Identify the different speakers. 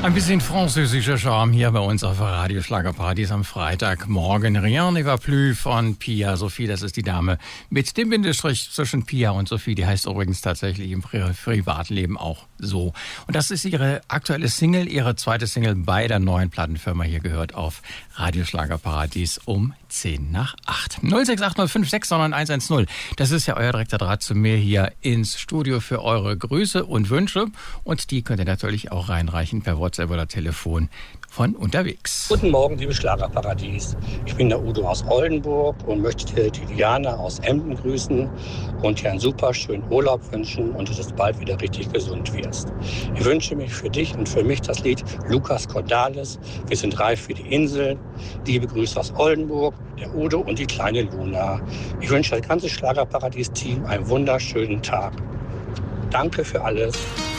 Speaker 1: Ein bisschen französischer Charme hier bei uns auf Radio Schlagerparadies am Freitagmorgen. Rien ne va plus von Pia Sophie, das ist die Dame mit dem Bindestrich zwischen Pia und Sophie. Die heißt übrigens tatsächlich im Privatleben auch so. Und das ist ihre aktuelle Single, ihre zweite Single bei der neuen Plattenfirma. Hier gehört auf Radio Schlagerparadies um 7:10. 0680569110. Das ist ja euer direkter Draht zu mir hier ins Studio für eure Grüße und Wünsche. Und die könnt ihr natürlich auch reinreichen per WhatsApp oder Telefon von unterwegs.
Speaker 2: Guten Morgen, liebes Schlagerparadies. Ich bin der Udo aus Oldenburg und möchte die Diana aus Emden grüßen und dir einen super schönen Urlaub wünschen und dass du bald wieder richtig gesund wirst. Ich wünsche mir für dich und für mich das Lied Lucas Cordalis. Wir sind reif für die Insel. Liebe Grüße aus Oldenburg, der Udo und die kleine Luna. Ich wünsche das ganze Schlagerparadies-Team einen wunderschönen Tag. Danke für alles.